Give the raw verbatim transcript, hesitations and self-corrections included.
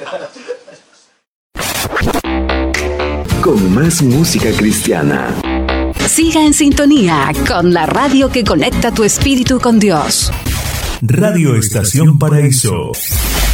Con más música cristiana. Siga en sintonía con la radio que conecta tu espíritu con Dios. Radio Estación Paraíso.